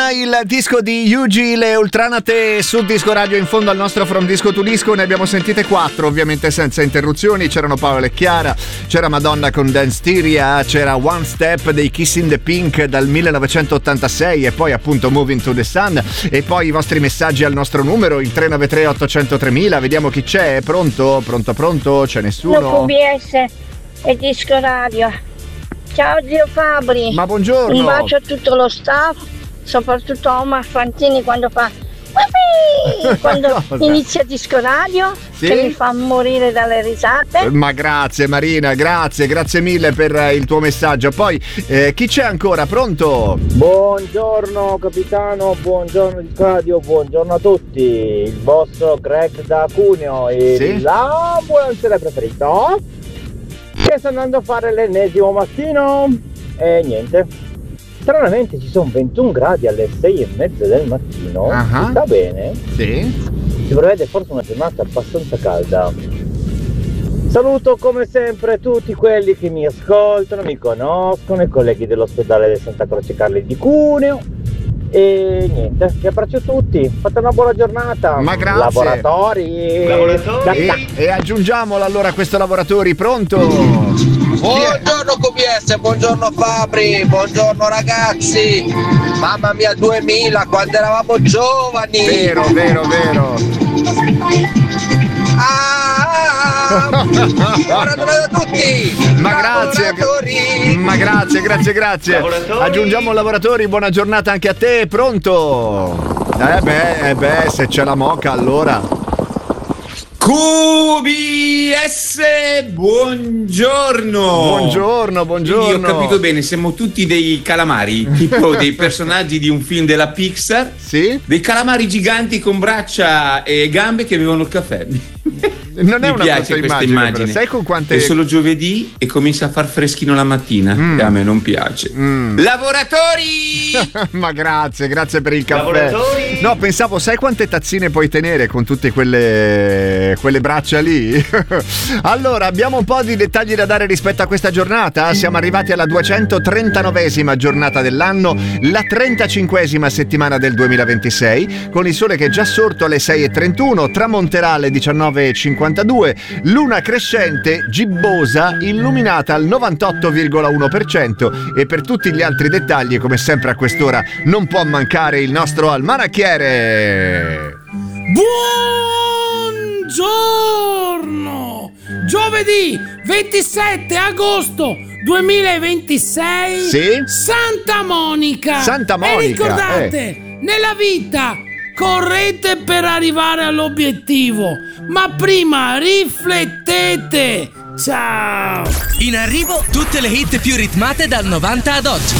Prima il disco di Yuji, le Ultranate su Disco Radio. In fondo al nostro From Disco to Disco ne abbiamo sentite 4, ovviamente senza interruzioni. C'erano Paolo e Chiara, c'era Madonna con Dance Tyria, c'era One Step dei Kiss in the Pink dal 1986 e poi appunto Moving to the Sun. E poi i vostri messaggi al nostro numero, il 393 800 3000. Vediamo chi c'è. Pronto? C'è nessuno? QBS e Disco Radio. Ciao zio Fabri. Ma buongiorno. Un bacio a tutto lo staff, soprattutto a Omar Fantini quando fa quando inizia Disco Radio, sì? Che mi fa morire dalle risate. Ma grazie Marina, grazie mille per il tuo messaggio. Poi chi c'è ancora? Pronto? Buongiorno capitano, buongiorno Disco Radio, buongiorno a tutti. Il vostro Greg da Cuneo e sì? l'ambulanziere preferito che sta andando a fare l'ennesimo mattino e niente, stranamente ci sono 21 gradi alle 6:30 del mattino. Uh-huh. Sta bene? Sì. Si prevede forse una giornata abbastanza calda. Saluto come sempre tutti quelli che mi ascoltano, mi conoscono, i colleghi dell'ospedale del Santa Croce Carli di Cuneo. E niente, vi abbraccio tutti, fate una buona giornata. Ma grazie. Lavoratori. E aggiungiamolo allora a questo lavoratori. Pronto? Buongiorno QBS, buongiorno Fabri, buongiorno ragazzi. Mamma mia, 2000 quando eravamo giovani. Vero. Buona giornata a tutti. Ma grazie. Aggiungiamo lavoratori, buona giornata anche a te. Pronto? Se c'è la moca allora. QBS, buongiorno. Quindi ho capito bene, siamo tutti dei calamari, tipo dei personaggi di un film della Pixar. Sì? Dei calamari giganti con braccia e gambe che bevono il caffè. Non è Mi una piace questa immagine. Sai con quante... È solo giovedì e comincia a far freschino la mattina e a me non piace. Lavoratori! Ma grazie per il caffè. Lavoratori! No, pensavo, sai quante tazzine puoi tenere con tutte quelle braccia lì? Allora, abbiamo un po' di dettagli da dare rispetto a questa giornata. Siamo arrivati alla 239esima giornata dell'anno, la 35esima settimana del 2026, con il sole che è già sorto alle 6:31, tramonterà alle 19:52, luna crescente gibbosa illuminata al 98,1%. E per tutti gli altri dettagli, come sempre a quest'ora, non può mancare il nostro almanacchiere. Buongiorno! Giovedì 27 agosto 2026. Sì? Santa Monica. E ricordate, nella vita correte per arrivare all'obiettivo, ma prima riflettete. Ciao! In arrivo tutte le hit più ritmate dal 90 ad oggi.